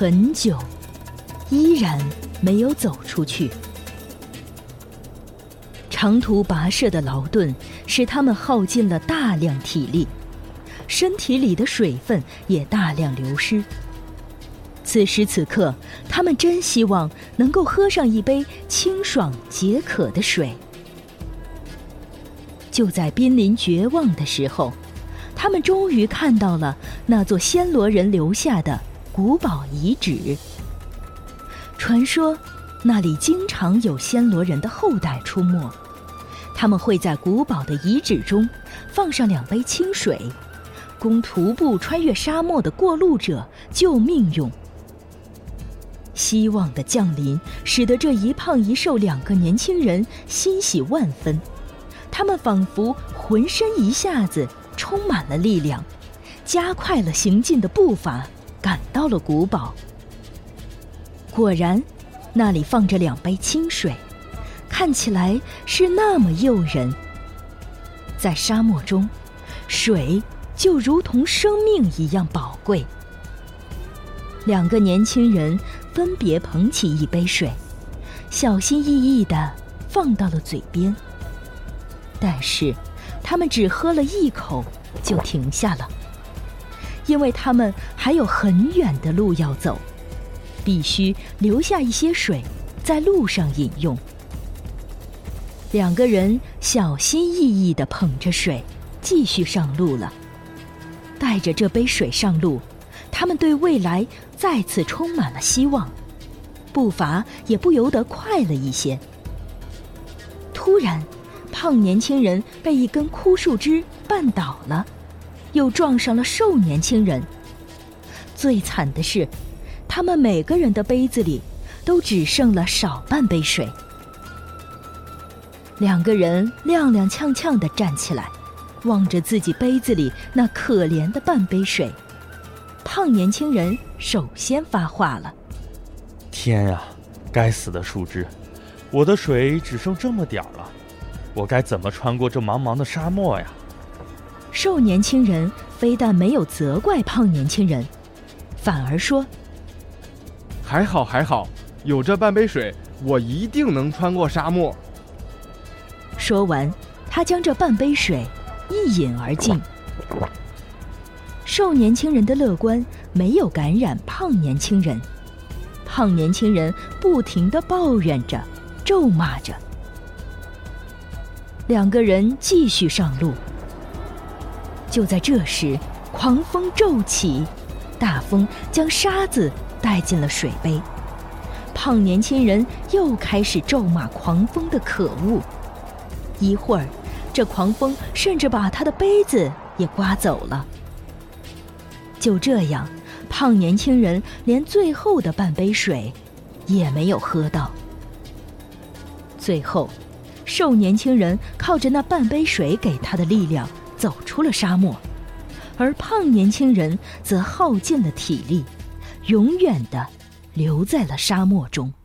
很久，依然没有走出去。长途跋涉的劳顿使他们耗尽了大量体力，身体里的水分也大量流失。此时此刻，他们真希望能够喝上一杯清爽解渴的水。就在濒临绝望的时候，他们终于看到了那座暹罗人留下的古堡遗址。传说那里经常有暹罗人的后代出没，他们会在古堡的遗址中放上2杯清水，供徒步穿越沙漠的过路者救命用。希望的降临使得这一胖一瘦2个年轻人欣喜万分，他们仿佛浑身一下子充满了力量，加快了行进的步伐，赶到了古堡。果然，那里放着2杯清水，看起来是那么诱人。在沙漠中，水就如同生命一样宝贵。2个年轻人分别捧起1杯水，小心翼翼地放到了嘴边。但是他们只喝了1口就停下了，因为他们还有很远的路要走，必须留下一些水在路上饮用。2个人小心翼翼地捧着水继续上路了。带着这杯水上路，他们对未来再次充满了希望，步伐也不由得快了一些。突然，胖年轻人被一根枯树枝绊倒了，又撞上了瘦年轻人。最惨的是，他们每个人的杯子里都只剩了少半杯水。2个人踉踉跄跄地站起来，望着自己杯子里那可怜的半杯水。胖年轻人首先发话了： 天呀，该死的树枝，我的水只剩这么点儿了，我该怎么穿过这茫茫的沙漠呀？ 瘦年轻人非但没有责怪胖年轻人，反而说： 还好还好，有这半杯水，我一定能穿过沙漠。 说完，他将这半杯水一饮而尽。瘦年轻人的乐观没有感染胖年轻人，胖年轻人不停地抱怨着，咒骂着。2个人继续上路。就在这时，狂风骤起，大风将沙子带进了水杯。胖年轻人又开始咒骂狂风的可恶。一会儿，这狂风甚至把他的杯子也刮走了。就这样，胖年轻人连最后的半杯水也没有喝到。最后，瘦年轻人靠着那半杯水给他的力量走出了沙漠，而胖年轻人则耗尽了体力，永远地留在了沙漠中。